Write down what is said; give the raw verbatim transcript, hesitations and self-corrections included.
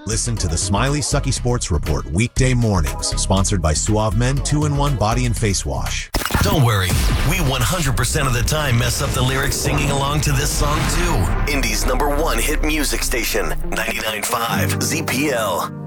Listen to the Smiley Sucky Sports Report weekday mornings, sponsored by Suave Men two in one Body and Face Wash. Don't worry, we one hundred percent of the time mess up the lyrics singing along to this song too. Indy's number one hit music station, ninety-nine point five Z P L.